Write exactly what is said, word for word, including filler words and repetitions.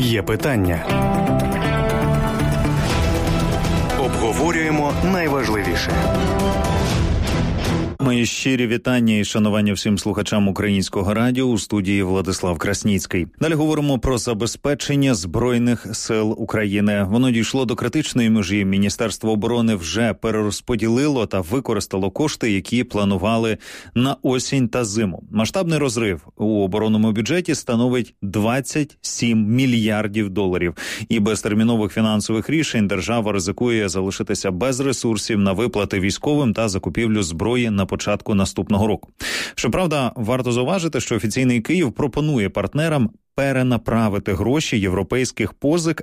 Є питання. Обговорюємо найважливіше. Мої щирі вітання і шанування всім слухачам Українського радіо, у студії Владислав Красніцький. Далі говоримо про забезпечення Збройних сил України. Воно дійшло до критичної межі. Міністерство оборони вже перерозподілило та використало кошти, які планували на осінь та зиму. Масштабний розрив у оборонному бюджеті становить двадцять сім мільярдів доларів. І без термінових фінансових рішень держава ризикує залишитися без ресурсів на виплати військовим та закупівлю зброї на початку наступного року. Щоправда, варто зауважити, що офіційний Київ пропонує партнерам перенаправити гроші європейських позик